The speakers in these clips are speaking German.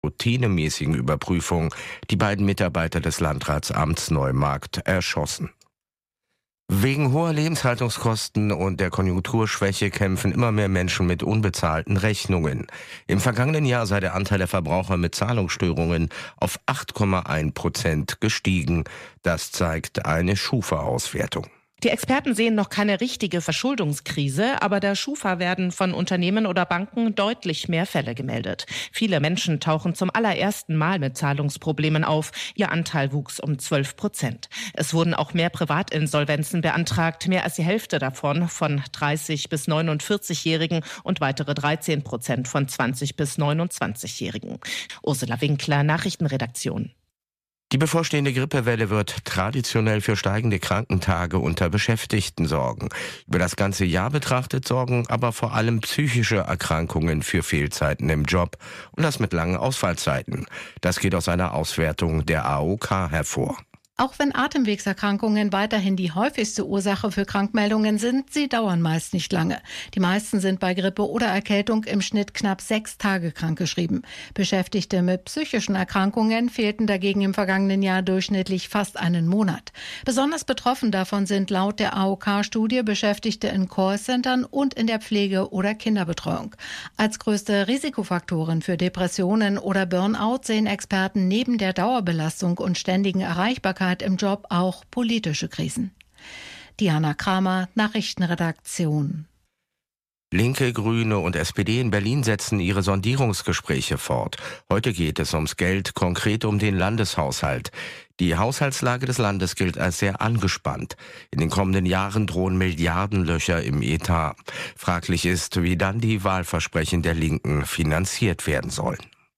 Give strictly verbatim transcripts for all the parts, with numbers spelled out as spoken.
routinemäßigen Überprüfung die beiden Mitarbeiter des Landratsamts Neumarkt erschossen. Wegen hoher Lebenshaltungskosten und der Konjunkturschwäche kämpfen immer mehr Menschen mit unbezahlten Rechnungen. Im vergangenen Jahr sei der Anteil der Verbraucher mit Zahlungsstörungen auf acht Komma eins Prozent gestiegen. Das zeigt eine Schufa-Auswertung. Die Experten sehen noch keine richtige Verschuldungskrise, aber der Schufa werden von Unternehmen oder Banken deutlich mehr Fälle gemeldet. Viele Menschen tauchen zum allerersten Mal mit Zahlungsproblemen auf. Ihr Anteil wuchs um zwölf Prozent. Es wurden auch mehr Privatinsolvenzen beantragt, mehr als die Hälfte davon von dreißig- bis neunundvierzig-Jährigen und weitere dreizehn Prozent von zwanzig- bis neunundzwanzig-Jährigen. Ursula Winkler, Nachrichtenredaktion. Die bevorstehende Grippewelle wird traditionell für steigende Krankentage unter Beschäftigten sorgen. Über das ganze Jahr betrachtet sorgen aber vor allem psychische Erkrankungen für Fehlzeiten im Job und das mit langen Ausfallzeiten. Das geht aus einer Auswertung der A O K hervor. Auch wenn Atemwegserkrankungen weiterhin die häufigste Ursache für Krankmeldungen sind, sie dauern meist nicht lange. Die meisten sind bei Grippe oder Erkältung im Schnitt knapp sechs Tage krankgeschrieben. Beschäftigte mit psychischen Erkrankungen fehlten dagegen im vergangenen Jahr durchschnittlich fast einen Monat. Besonders betroffen davon sind laut der A O K-Studie Beschäftigte in Callcentern und in der Pflege- oder Kinderbetreuung. Als größte Risikofaktoren für Depressionen oder Burnout sehen Experten neben der Dauerbelastung und ständigen Erreichbarkeit im Job auch politische Krisen. Diana Kramer, Nachrichtenredaktion. Linke, Grüne und S P D in Berlin setzen ihre Sondierungsgespräche fort. Heute geht es ums Geld, konkret um den Landeshaushalt. Die Haushaltslage des Landes gilt als sehr angespannt. In den kommenden Jahren drohen Milliardenlöcher im Etat. Fraglich ist, wie dann die Wahlversprechen der Linken finanziert werden sollen.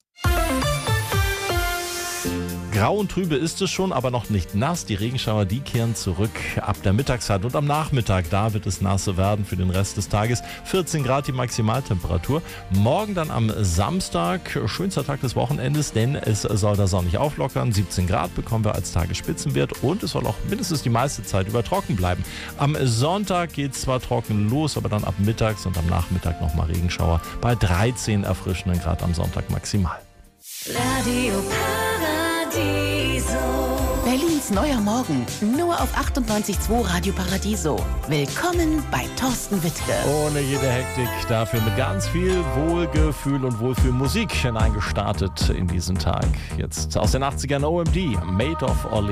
Grau und trübe ist es schon, aber noch nicht nass. Die Regenschauer, die kehren zurück ab der Mittagszeit und am Nachmittag, da wird es nasse werden für den Rest des Tages. vierzehn Grad die Maximaltemperatur. Morgen dann am Samstag, schönster Tag des Wochenendes, denn es soll da sonnig auflockern. siebzehn Grad bekommen wir als Tagesspitzenwert und es soll auch mindestens die meiste Zeit über trocken bleiben. Am Sonntag geht es zwar trocken los, aber dann ab mittags und am Nachmittag nochmal Regenschauer bei dreizehn erfrischenden Grad am Sonntag maximal. Radio Paradiso. Berlins neuer Morgen, nur auf achtundneunzig Komma zwei Radio Paradiso. Willkommen bei Thorsten Wittke. Ohne jede Hektik, dafür mit ganz viel Wohlgefühl und Wohlfühlmusik hineingestartet in diesen Tag. Jetzt aus den achtzigern O M D, Made of Orleans.